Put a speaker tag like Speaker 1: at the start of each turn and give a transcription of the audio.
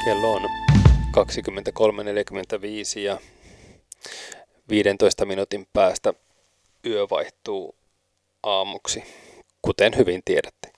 Speaker 1: Kello on 23.45 ja 15 minuutin päästä yö vaihtuu aamuksi, kuten hyvin tiedätte.